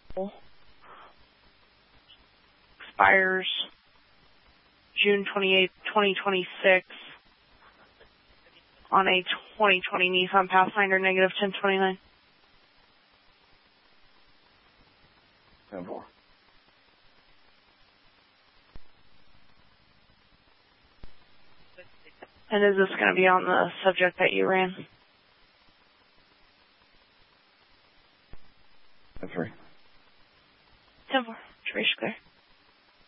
expires June 28th, 2026 on a 2020 Nissan Pathfinder, negative 1029. 10-4. And is this going to be on the subject that you ran? 10-3. 10-4. Trace clear.